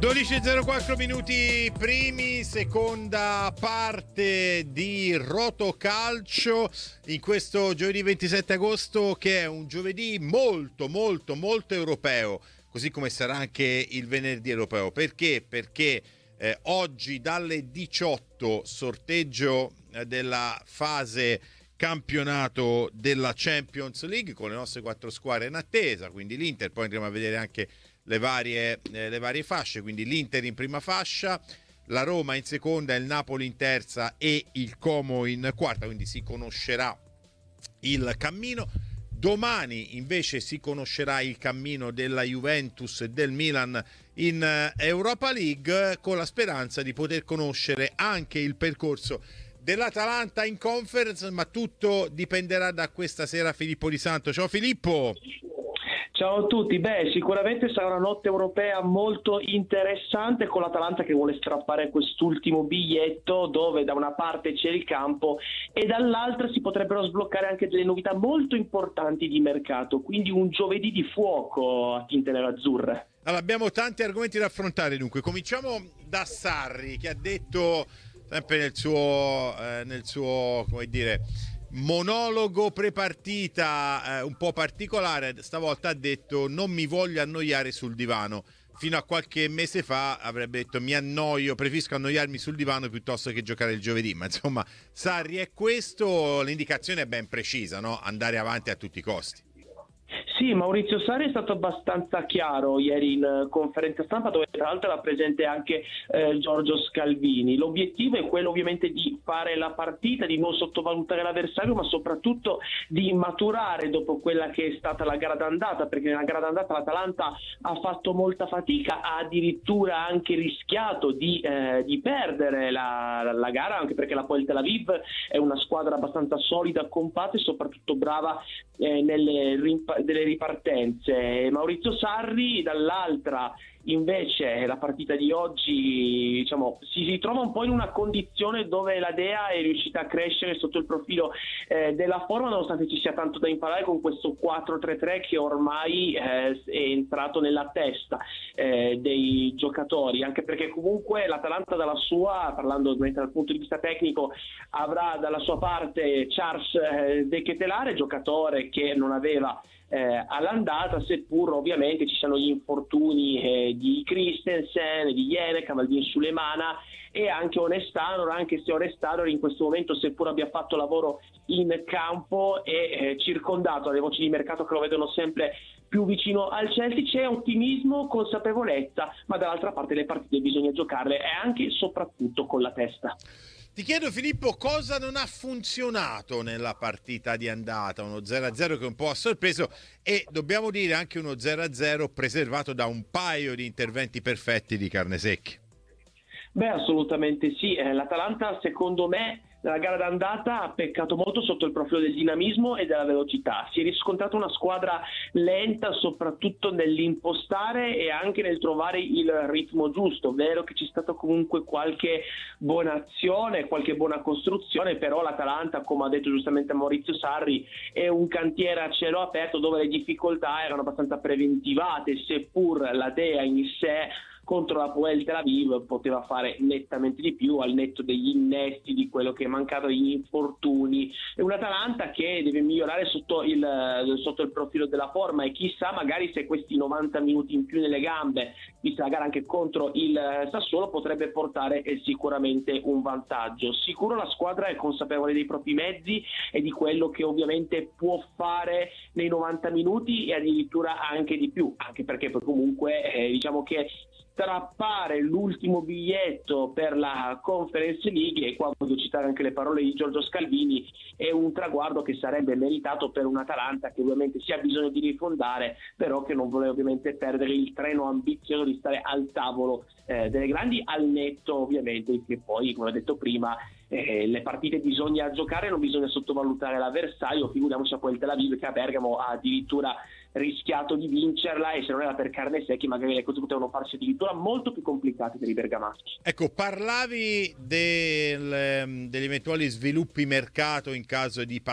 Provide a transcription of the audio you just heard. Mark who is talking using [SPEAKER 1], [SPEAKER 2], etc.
[SPEAKER 1] 12:04 minuti primi, seconda parte di Rotocalcio in questo giovedì 27 agosto, che è un giovedì molto europeo, così come sarà anche il venerdì europeo. Perché? Perché oggi dalle 18 sorteggio della fase campionato della Champions League con le nostre 4 squadre in attesa, quindi l'Inter, poi andremo a vedere anche le varie fasce, quindi l'Inter in prima fascia, la Roma in seconda, il Napoli in terza e il Como in quarta, quindi si conoscerà il cammino. Domani invece si conoscerà il cammino della Juventus e del Milan in Europa League, con la speranza di poter conoscere anche il percorso dell'Atalanta in Conference, ma tutto dipenderà da questa sera Filippo Di Santo. Ciao Filippo!
[SPEAKER 2] Ciao a tutti, sicuramente sarà una notte europea molto interessante, con l'Atalanta che vuole strappare quest'ultimo biglietto, dove da una parte c'è il campo e dall'altra si potrebbero sbloccare anche delle novità molto importanti di mercato, quindi un giovedì di fuoco a tinte nerazzurre.
[SPEAKER 1] Allora, abbiamo tanti argomenti da affrontare, dunque cominciamo da Sarri, che ha detto sempre nel suo come dire, monologo prepartita un po' particolare, stavolta ha detto: non mi voglio annoiare sul divano. Fino a qualche mese fa avrebbe detto: mi annoio, preferisco annoiarmi sul divano piuttosto che giocare il giovedì. Ma insomma, Sarri è questo, l'indicazione è ben precisa, no? Andare avanti a tutti i costi.
[SPEAKER 2] Sì, Maurizio Sarri è stato abbastanza chiaro ieri in conferenza stampa, dove tra l'altro era presente anche Giorgio Scalvini. L'obiettivo è quello ovviamente di fare la partita, di non sottovalutare l'avversario, ma soprattutto di maturare dopo quella che è stata la gara d'andata, perché nella gara d'andata l'Atalanta ha fatto molta fatica, ha addirittura anche rischiato di perdere la gara, anche perché la Tel Aviv è una squadra abbastanza solida, compatta e soprattutto brava delle ripartenze. Maurizio Sarri dall'altra invece la partita di oggi, diciamo, si ritrova un po' in una condizione dove la Dea è riuscita a crescere sotto il profilo della forma, nonostante ci sia tanto da imparare con questo 4-3-3 che ormai è entrato nella testa dei giocatori, anche perché comunque l'Atalanta dalla sua, parlando ovviamente dal punto di vista tecnico, avrà dalla sua parte Charles De Ketelare, giocatore che non aveva all'andata, seppur ovviamente ci siano gli infortuni di Christensen, di Jenek, Maldin Sulemana e anche Onestanor, anche se Onestanor in questo momento, seppur abbia fatto lavoro in campo, è circondato dalle voci di mercato che lo vedono sempre più vicino al Chelsea. C'è ottimismo, consapevolezza, ma dall'altra parte le partite bisogna giocarle e anche e soprattutto con la testa.
[SPEAKER 1] Ti chiedo, Filippo, cosa non ha funzionato nella partita di andata? Uno 0-0 che un po' ha sorpreso, e dobbiamo dire anche uno 0-0 preservato da un paio di interventi perfetti di Carnesecchi.
[SPEAKER 2] Assolutamente sì. L'Atalanta, secondo me, nella gara d'andata ha peccato molto sotto il profilo del dinamismo e della velocità. Si è riscontrata una squadra lenta soprattutto nell'impostare e anche nel trovare il ritmo giusto. Vero che c'è stata comunque qualche buona azione, qualche buona costruzione, però l'Atalanta, come ha detto giustamente Maurizio Sarri, è un cantiere a cielo aperto dove le difficoltà erano abbastanza preventivate, seppur la Dea in sé contro la Tel Aviv poteva fare nettamente di più, al netto degli innesti, di quello che è mancato, degli infortuni. È un Atalanta che deve migliorare sotto il profilo della forma, e chissà magari se questi 90 minuti in più nelle gambe, vista la gara anche contro il Sassuolo, potrebbe portare sicuramente un vantaggio. Sicuro la squadra è consapevole dei propri mezzi e di quello che ovviamente può fare nei 90 minuti e addirittura anche di più, anche perché poi comunque diciamo che strappare l'ultimo biglietto per la Conference League, e qua voglio citare anche le parole di Giorgio Scalvini, è un traguardo che sarebbe meritato per un Atalanta che ovviamente si ha bisogno di rifondare, però che non vuole ovviamente perdere il treno ambizioso di stare al tavolo delle grandi, al netto ovviamente che poi, come ho detto prima, le partite bisogna giocare, non bisogna sottovalutare l'avversario. Figuriamoci a Tel Aviv, che a Bergamo ha addirittura rischiato di vincerla, e se non era per Carnesecchi magari le cose potevano farsi addirittura molto più complicate per i bergamaschi.
[SPEAKER 1] Ecco, parlavi degli eventuali sviluppi mercato in caso di